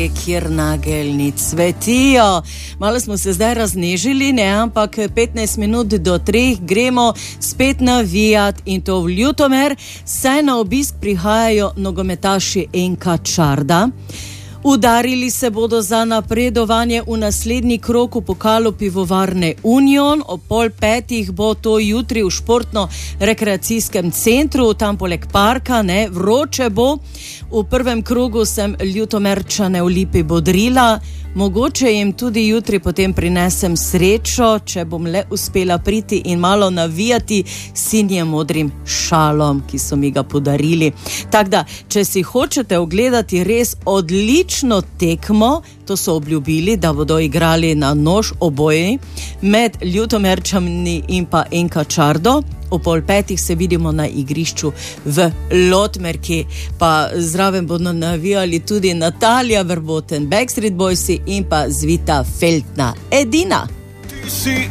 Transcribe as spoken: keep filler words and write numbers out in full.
kraj, kjer nageljni cvetijo. Malo smo se zdaj raznežili, ne, ampak petnajst minut do treh gremo spet navijat in to v Ljutomer, saj na obisk prihajajo nogometaši N K Čarda. Udarili se bodo za napredovanje v naslednji krog v pokalu pivovarne Union. O pol petih bo to jutri v športno-rekreacijskem centru, tam poleg parka, ne, vroče bo. V prvem krogu sem Ljutomerčane v Lipi bodrila. Mogoče jim tudi jutri potem prinesem srečo, če bom le uspela priti in malo navijati sinjem modrim šalom, ki so mi ga podarili. Tako da, če si hočete ogledati res odlično tekmo, to so obljubili, da bodo igrali na nož oboji med Ljutomerčani in pa N K Čardo. O pol petih se vidimo na igrišču v Lotmerki, pa zraven bodo navijali tudi Natalija Verboten, Backstreet Boysi in pa Zvita Feltna. Edina!